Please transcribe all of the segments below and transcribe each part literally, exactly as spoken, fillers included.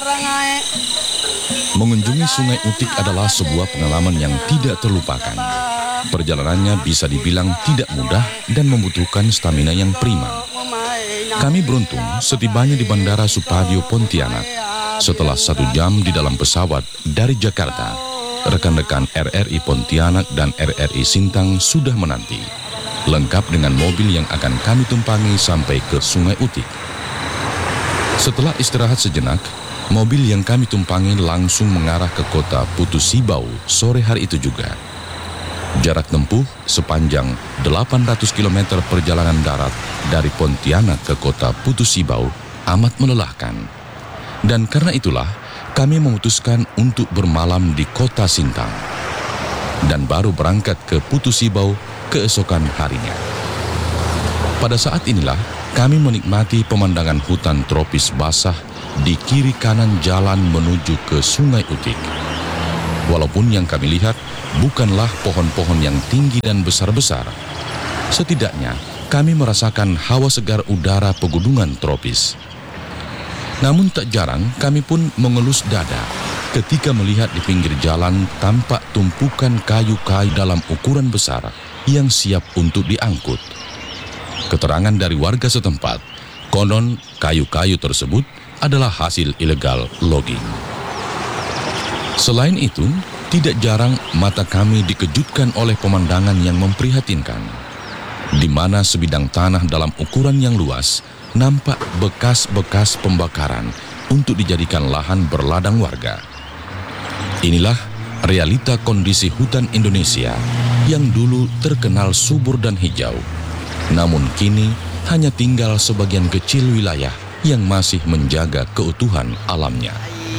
Mengunjungi Sungai Utik adalah sebuah pengalaman yang tidak terlupakan. Perjalanannya bisa dibilang tidak mudah dan membutuhkan stamina yang prima. Kami beruntung setibanya di Bandara Supadio Pontianak. Setelah satu jam di dalam pesawat dari Jakarta, rekan-rekan R R I Pontianak dan R R I Sintang sudah menanti, lengkap dengan mobil yang akan kami tumpangi sampai ke Sungai Utik. Setelah istirahat sejenak, mobil yang kami tumpangi langsung mengarah ke kota Putu Sibau sore hari itu juga. Jarak tempuh sepanjang delapan ratus kilometer perjalanan darat dari Pontianak ke kota Putu Sibau amat melelahkan. Dan karena itulah kami memutuskan untuk bermalam di kota Sintang dan baru berangkat ke Putu Sibau keesokan harinya. Pada saat inilah kami menikmati pemandangan hutan tropis basah di kiri kanan jalan menuju ke Sungai Utik. Walaupun yang kami lihat bukanlah pohon-pohon yang tinggi dan besar-besar, setidaknya kami merasakan hawa segar udara pegunungan tropis. Namun tak jarang kami pun mengelus dada ketika melihat di pinggir jalan tampak tumpukan kayu-kayu dalam ukuran besar yang siap untuk diangkut. Keterangan dari warga setempat, konon kayu-kayu tersebut adalah hasil ilegal logging. Selain itu, tidak jarang mata kami dikejutkan oleh pemandangan yang memprihatinkan, di mana sebidang tanah dalam ukuran yang luas nampak bekas-bekas pembakaran untuk dijadikan lahan berladang warga. Inilah realita kondisi hutan Indonesia yang dulu terkenal subur dan hijau, namun kini hanya tinggal sebagian kecil wilayah yang masih menjaga keutuhan alamnya.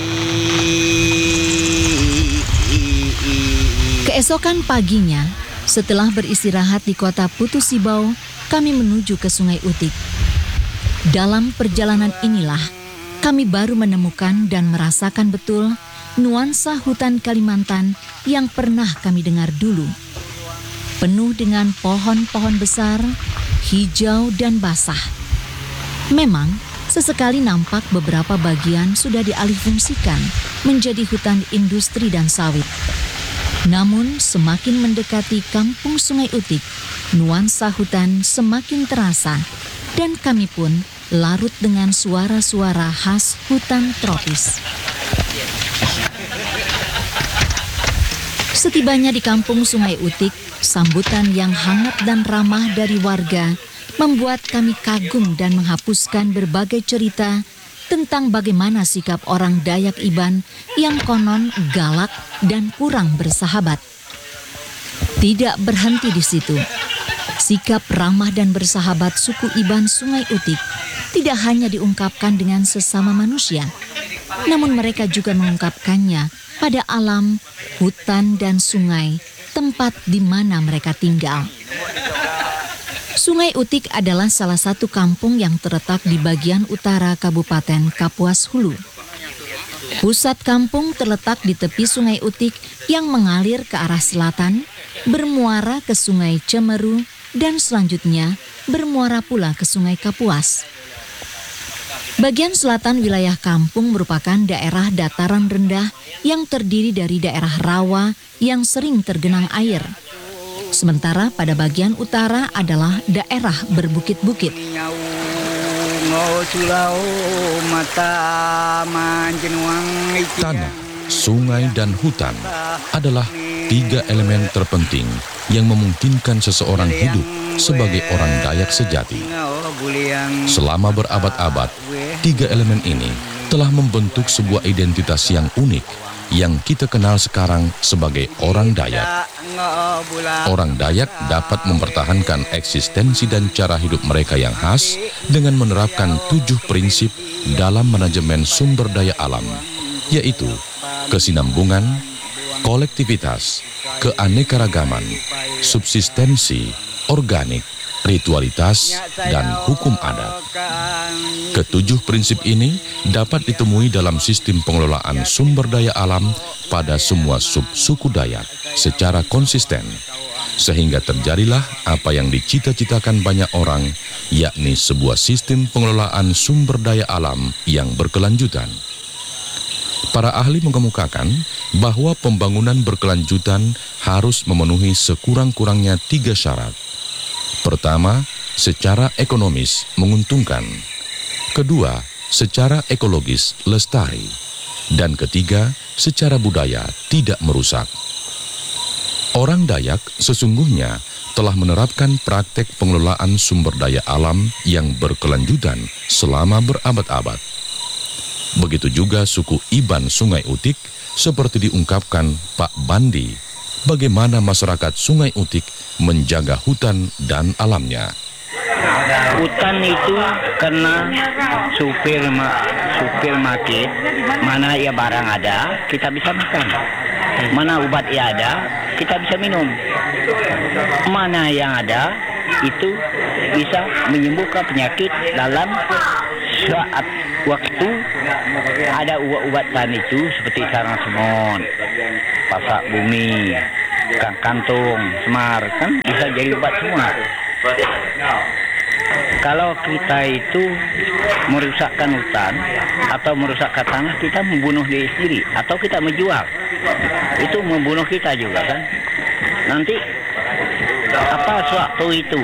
Keesokan paginya, setelah beristirahat di kota Putu Sibau, kami menuju ke Sungai Utik. Dalam perjalanan inilah, kami baru menemukan dan merasakan betul nuansa hutan Kalimantan yang pernah kami dengar dulu. Penuh dengan pohon-pohon besar, hijau dan basah. Memang, sesekali nampak beberapa bagian sudah dialihfungsikan menjadi hutan industri dan sawit. Namun, semakin mendekati kampung Sungai Utik, nuansa hutan semakin terasa, dan kami pun larut dengan suara-suara khas hutan tropis. Setibanya di kampung Sungai Utik, sambutan yang hangat dan ramah dari warga membuat kami kagum dan menghapuskan berbagai cerita tentang bagaimana sikap orang Dayak Iban yang konon galak dan kurang bersahabat. Tidak berhenti di situ. Sikap ramah dan bersahabat suku Iban Sungai Utik tidak hanya diungkapkan dengan sesama manusia, namun mereka juga mengungkapkannya pada alam, hutan, dan sungai, tempat di mana mereka tinggal. Sungai Utik adalah salah satu kampung yang terletak di bagian utara Kabupaten Kapuas Hulu. Pusat kampung terletak di tepi Sungai Utik yang mengalir ke arah selatan, bermuara ke Sungai Cemeru, dan selanjutnya bermuara pula ke Sungai Kapuas. Bagian selatan wilayah kampung merupakan daerah dataran rendah yang terdiri dari daerah rawa yang sering tergenang air. Sementara pada bagian utara adalah daerah berbukit-bukit. Tanah, sungai, dan hutan adalah tiga elemen terpenting yang memungkinkan seseorang hidup sebagai orang Dayak sejati. Selama berabad-abad, tiga elemen ini telah membentuk sebuah identitas yang unik yang kita kenal sekarang sebagai orang Dayak. Orang Dayak dapat mempertahankan eksistensi dan cara hidup mereka yang khas dengan menerapkan tujuh prinsip dalam manajemen sumber daya alam, yaitu kesinambungan, kolektivitas, keanekaragaman, subsistensi, organik, ritualitas, dan hukum adat. Ketujuh prinsip ini dapat ditemui dalam sistem pengelolaan sumber daya alam pada semua sub-suku Dayak secara konsisten, sehingga terjadilah apa yang dicita-citakan banyak orang, yakni sebuah sistem pengelolaan sumber daya alam yang berkelanjutan. Para ahli mengemukakan bahwa pembangunan berkelanjutan harus memenuhi sekurang-kurangnya tiga syarat. Pertama, secara ekonomis menguntungkan. Kedua, secara ekologis lestari. Dan ketiga, secara budaya tidak merusak. Orang Dayak sesungguhnya telah menerapkan praktek pengelolaan sumber daya alam yang berkelanjutan selama berabad-abad. Begitu juga suku Iban Sungai Utik, seperti diungkapkan Pak Bandi, bagaimana masyarakat Sungai Utik menjaga hutan dan alamnya. Hutan itu karena supir ma supir market, mana ya barang ada, kita bisa makan. Mana obat ya ada, kita bisa minum. Mana yang ada, itu bisa menyembuhkan penyakit dalam saat waktu ada ubat-ubatan itu seperti sarang semut, pasak bumi, kantung, semar, kan bisa jadi obat semua. Kalau kita itu merusakkan hutan atau merusakkan tanah, kita membunuh diri sendiri atau kita menjual, itu membunuh kita juga kan. Nanti apa suatu itu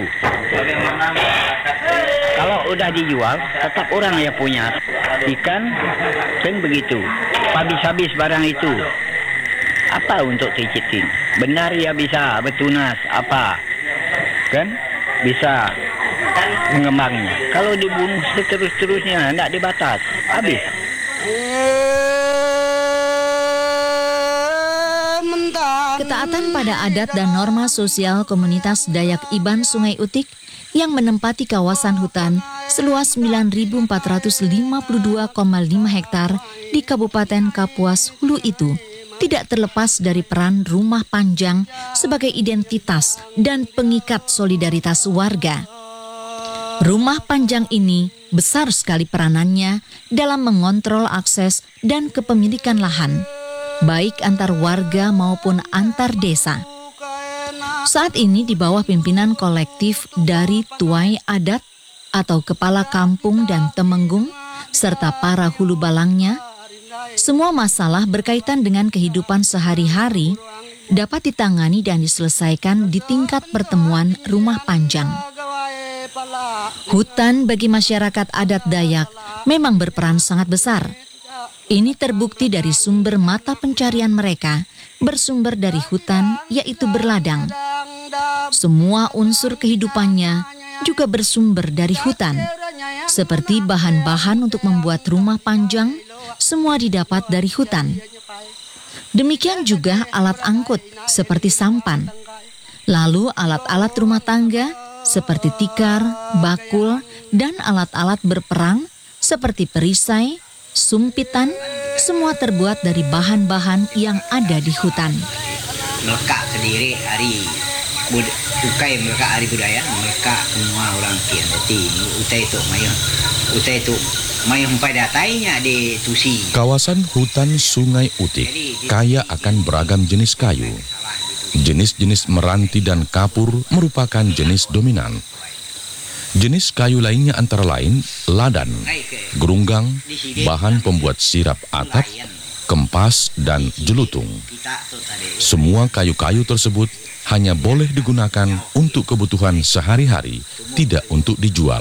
kalau udah dijual tetap orang yang punya ikan kan begitu, habis-habis barang itu apa untuk cicitin, benar ya bisa betunas apa kan bisa mengembangnya. Kalau dibunuh seterus-terusnya tidak dibatas, habis. Ketaatan pada adat dan norma sosial komunitas Dayak Iban Sungai Utik yang menempati kawasan hutan seluas sembilan ribu empat ratus lima puluh dua koma lima hektar di Kabupaten Kapuas Hulu itu tidak terlepas dari peran rumah panjang sebagai identitas dan pengikat solidaritas warga. Rumah panjang ini besar sekali peranannya dalam mengontrol akses dan kepemilikan lahan, baik antar warga maupun antar desa. Saat ini di bawah pimpinan kolektif dari tuai adat atau kepala kampung dan temenggung, serta para hulu balangnya, semua masalah berkaitan dengan kehidupan sehari-hari dapat ditangani dan diselesaikan di tingkat pertemuan rumah panjang. Hutan bagi masyarakat adat Dayak memang berperan sangat besar. Ini terbukti dari sumber mata pencarian mereka, bersumber dari hutan, yaitu berladang. Semua unsur kehidupannya juga bersumber dari hutan. Seperti bahan-bahan untuk membuat rumah panjang, semua didapat dari hutan. Demikian juga alat angkut, seperti sampan. Lalu alat-alat rumah tangga, seperti tikar, bakul, dan alat-alat berperang seperti perisai, sumpitan, semua terbuat dari bahan-bahan yang ada di hutan. Melekat sendiri hari bud ukai melekat hari budaya, melekat semua orang kian. Jadi utai itu mayung, utai itu mayung pada tainya di tusi. Kawasan hutan Sungai Utik kaya akan beragam jenis kayu. Jenis-jenis meranti dan kapur merupakan jenis dominan. Jenis kayu lainnya antara lain ladan, gerunggang, bahan pembuat sirap atap, kempas, dan jelutung. Semua kayu-kayu tersebut hanya boleh digunakan untuk kebutuhan sehari-hari, tidak untuk dijual.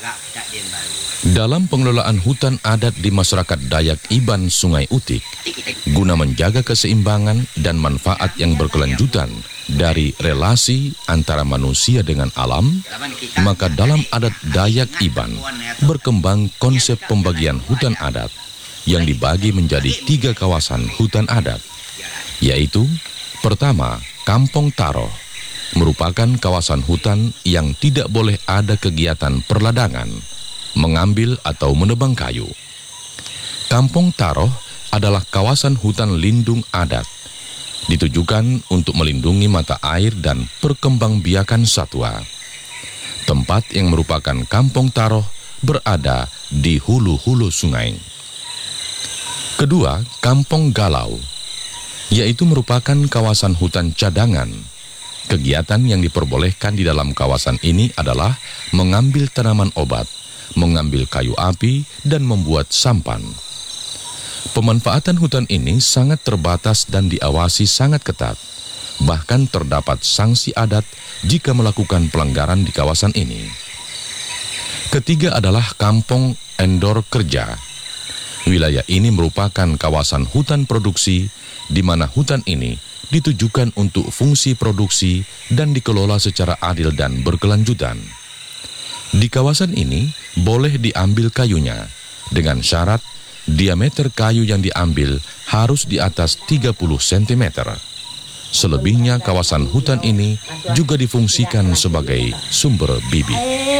Dalam pengelolaan hutan adat di masyarakat Dayak Iban Sungai Utik, guna menjaga keseimbangan dan manfaat yang berkelanjutan dari relasi antara manusia dengan alam, maka dalam adat Dayak Iban berkembang konsep pembagian hutan adat yang dibagi menjadi tiga kawasan hutan adat, yaitu pertama, Kampung Taroh, merupakan kawasan hutan yang tidak boleh ada kegiatan perladangan, mengambil atau menebang kayu. Kampung Taroh adalah kawasan hutan lindung adat, ditujukan untuk melindungi mata air dan perkembangbiakan satwa. Tempat yang merupakan Kampung Taroh berada di hulu-hulu sungai. Kedua, Kampung Galau, yaitu merupakan kawasan hutan cadangan. Kegiatan yang diperbolehkan di dalam kawasan ini adalah mengambil tanaman obat, mengambil kayu api, dan membuat sampan. Pemanfaatan hutan ini sangat terbatas dan diawasi sangat ketat. Bahkan terdapat sanksi adat jika melakukan pelanggaran di kawasan ini. Ketiga adalah Kampung Endor Kerja. Wilayah ini merupakan kawasan hutan produksi di mana hutan ini ditujukan untuk fungsi produksi dan dikelola secara adil dan berkelanjutan. Di kawasan ini boleh diambil kayunya dengan syarat diameter kayu yang diambil harus di atas tiga puluh sentimeter. Selebihnya kawasan hutan ini juga difungsikan sebagai sumber bibit.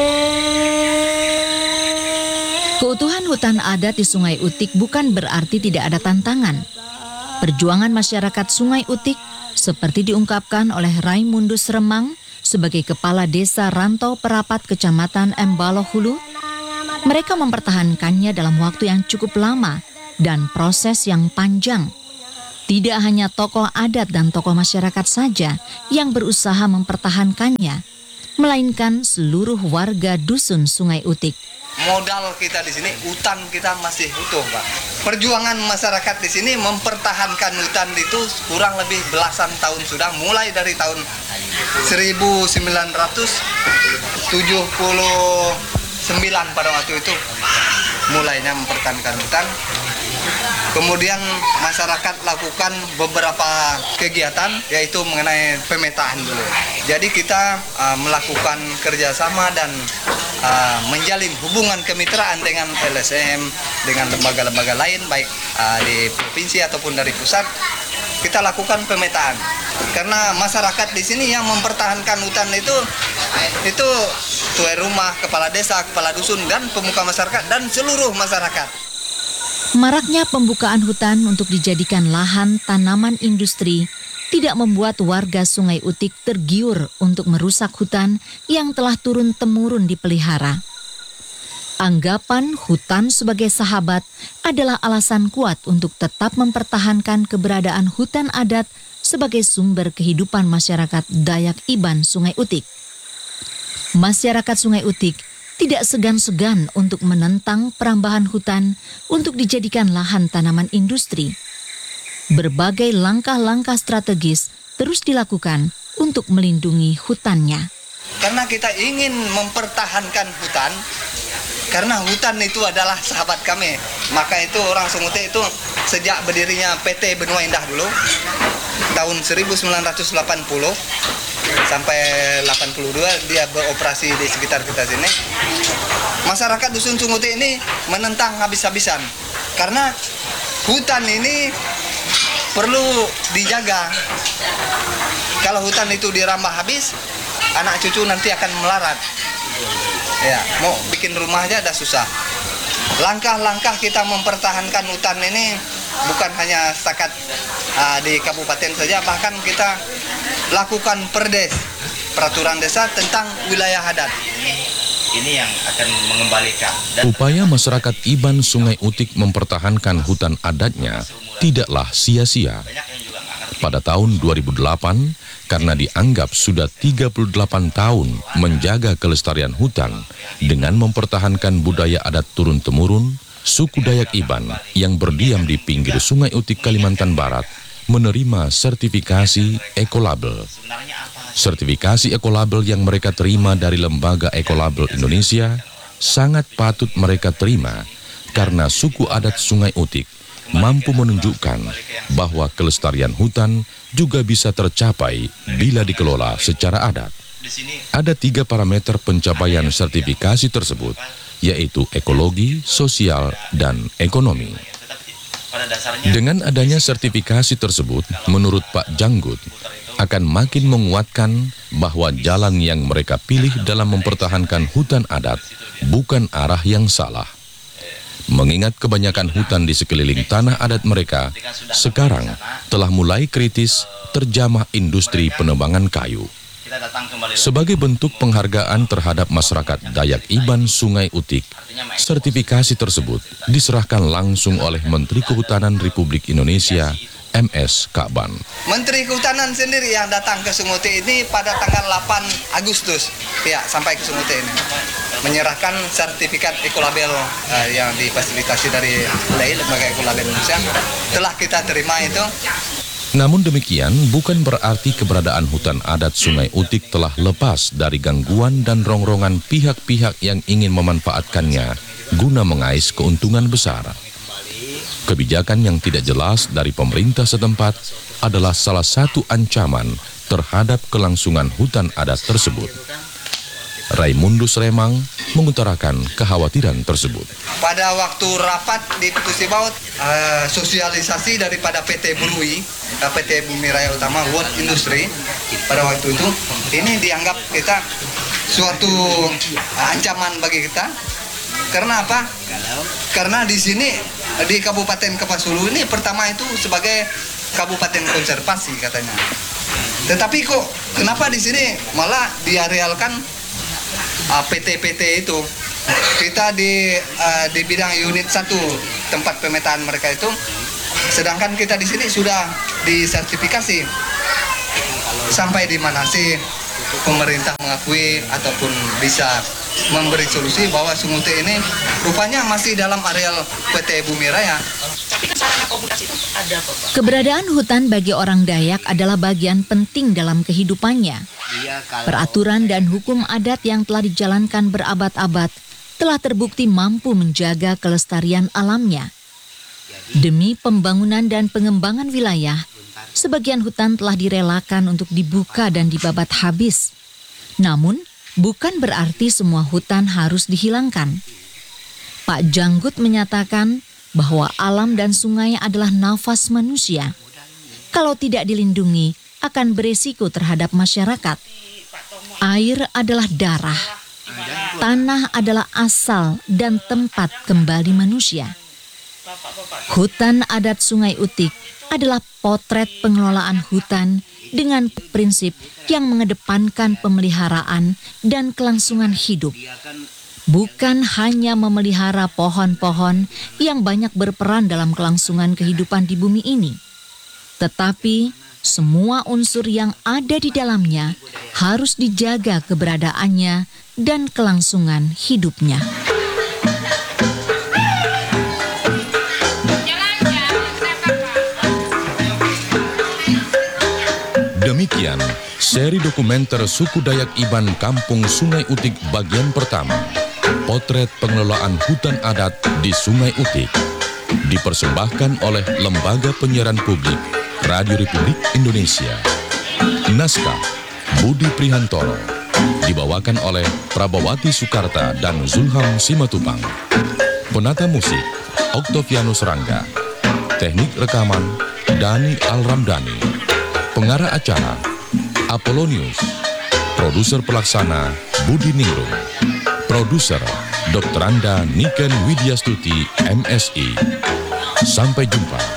Keutuhan hutan adat di Sungai Utik bukan berarti tidak ada tantangan. Perjuangan masyarakat Sungai Utik seperti diungkapkan oleh Raimundus Remang sebagai Kepala Desa Rantau Perapat Kecamatan Embalo Hulu, mereka mempertahankannya dalam waktu yang cukup lama dan proses yang panjang. Tidak hanya tokoh adat dan tokoh masyarakat saja yang berusaha mempertahankannya, melainkan seluruh warga dusun Sungai Utik. Modal kita di sini, hutan kita masih utuh, Pak. Perjuangan masyarakat di sini mempertahankan hutan itu kurang lebih belasan tahun sudah, mulai dari tahun seribu sembilan ratus tujuh puluh sembilan pada waktu itu mulainya mempertahankan hutan. Kemudian masyarakat lakukan beberapa kegiatan yaitu mengenai pemetaan dulu. Jadi kita uh, melakukan kerjasama dan uh, menjalin hubungan kemitraan dengan L S M, dengan lembaga-lembaga lain baik uh, di provinsi ataupun dari pusat. Kita lakukan pemetaan karena masyarakat di sini yang mempertahankan hutan itu itu tuan rumah, kepala desa, kepala dusun dan pemuka masyarakat dan seluruh masyarakat. Maraknya pembukaan hutan untuk dijadikan lahan tanaman industri tidak membuat warga Sungai Utik tergiur untuk merusak hutan yang telah turun-temurun dipelihara. Anggapan hutan sebagai sahabat adalah alasan kuat untuk tetap mempertahankan keberadaan hutan adat sebagai sumber kehidupan masyarakat Dayak Iban Sungai Utik. Masyarakat Sungai Utik tidak segan-segan untuk menentang perambahan hutan untuk dijadikan lahan tanaman industri. Berbagai langkah-langkah strategis terus dilakukan untuk melindungi hutannya. Karena kita ingin mempertahankan hutan, karena hutan itu adalah sahabat kami. Maka itu orang Sungai itu sejak berdirinya P T Benua Indah dulu, tahun seribu sembilan ratus delapan puluh sampai delapan puluh dua dia beroperasi di sekitar kita sini. Masyarakat dusun Sungai ini menentang habis-habisan karena hutan ini perlu dijaga. Kalau hutan itu dirambah habis, anak cucu nanti akan melarat. Ya, mau bikin rumah aja ada susah. Langkah-langkah kita mempertahankan hutan ini bukan hanya setakat uh, di kabupaten saja, bahkan kita lakukan perdes, peraturan desa tentang wilayah adat. Ini yang akan mengembalikan. Dan Upaya masyarakat Iban Sungai Utik mempertahankan hutan adatnya tidaklah sia-sia. Pada tahun dua ribu delapan, karena dianggap sudah tiga puluh delapan tahun menjaga kelestarian hutan dengan mempertahankan budaya adat turun-temurun, suku Dayak Iban yang berdiam di pinggir Sungai Utik, Kalimantan Barat menerima sertifikasi ekolabel. Sertifikasi ekolabel yang mereka terima dari Lembaga Ekolabel Indonesia sangat patut mereka terima karena suku adat Sungai Utik mampu menunjukkan bahwa kelestarian hutan juga bisa tercapai bila dikelola secara adat. Ada tiga parameter pencapaian sertifikasi tersebut, yaitu ekologi, sosial, dan ekonomi. Dengan adanya sertifikasi tersebut, menurut Pak Janggut, akan makin menguatkan bahwa jalan yang mereka pilih dalam mempertahankan hutan adat bukan arah yang salah. Mengingat kebanyakan hutan di sekeliling tanah adat mereka sekarang telah mulai kritis terjamah industri penebangan kayu. Sebagai bentuk penghargaan terhadap masyarakat Dayak Iban Sungai Utik, sertifikasi tersebut diserahkan langsung oleh Menteri Kehutanan Republik Indonesia, M S Ka'ban. Menteri Kehutanan sendiri yang datang ke Sungai Utik ini pada tanggal delapan Agustus, ya sampai ke Sungai Utik ini. menyerahkan sertifikat ekolabel uh, yang difasilitasi dari L E I, Lembaga Ekolabel Indonesia, telah kita terima itu. Namun demikian, bukan berarti keberadaan hutan adat Sungai Utik telah lepas dari gangguan dan rongrongan pihak-pihak yang ingin memanfaatkannya guna mengais keuntungan besar. Kebijakan yang tidak jelas dari pemerintah setempat adalah salah satu ancaman terhadap kelangsungan hutan adat tersebut. Raimundus Remang mengutarakan kekhawatiran tersebut. Pada waktu rapat di Putus Baut, uh, sosialisasi daripada P T Bului, uh, P T Bumi Raya Utama World Industry, pada waktu itu, ini dianggap kita suatu uh, ancaman bagi kita. Karena apa? Karena di sini, di Kabupaten Kapuas Hulu ini pertama itu sebagai kabupaten konservasi katanya. Tetapi kok kenapa di sini malah diarealkan Uh, P T P T itu? Kita di uh, di bidang unit satu tempat pemetaan mereka itu, sedangkan kita di sini sudah disertifikasi. Sampai di mana sih pemerintah mengakui ataupun bisa memberi solusi bahwa Sungai Utik ini rupanya masih dalam areal P T Bumi Raya. Keberadaan hutan bagi orang Dayak adalah bagian penting dalam kehidupannya. Peraturan dan hukum adat yang telah dijalankan berabad-abad telah terbukti mampu menjaga kelestarian alamnya. Demi pembangunan dan pengembangan wilayah, sebagian hutan telah direlakan untuk dibuka dan dibabat habis. Namun, bukan berarti semua hutan harus dihilangkan. Pak Janggut menyatakan bahwa alam dan sungai adalah nafas manusia. Kalau tidak dilindungi, akan beresiko terhadap masyarakat. Air adalah darah. Tanah adalah asal dan tempat kembali manusia. Hutan adat Sungai Utik adalah potret pengelolaan hutan dengan prinsip yang mengedepankan pemeliharaan dan kelangsungan hidup. Bukan hanya memelihara pohon-pohon yang banyak berperan dalam kelangsungan kehidupan di bumi ini, tetapi semua unsur yang ada di dalamnya harus dijaga keberadaannya dan kelangsungan hidupnya. Demikian seri dokumenter suku Dayak Iban Kampung Sungai Utik bagian pertama, potret pengelolaan hutan adat di Sungai Utik, dipersembahkan oleh Lembaga Penyiaran Publik Radio Republik Indonesia. Naskah Budi Prihantoro, dibawakan oleh Prabawati Sukarta dan Zulham Simatupang. Penata musik Oktavianus Rangga. Teknik rekaman Dani Al-Ramdhani. Pengarah acara Apollonius. Produser pelaksana Budi Ningrum. Produser Dokter Anda Niken Widyastuti M Si. Sampai jumpa.